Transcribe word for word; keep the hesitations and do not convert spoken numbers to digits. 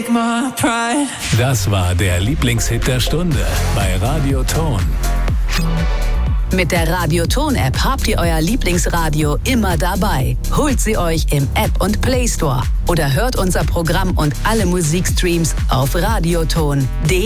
take my pride. Das war der Lieblingshit der Stunde bei Radio Ton. Mit der Radio Ton App habt ihr euer Lieblingsradio immer dabei. Holt sie euch im App und Play Store oder hört unser Programm und alle Musikstreams auf radioton punkt de.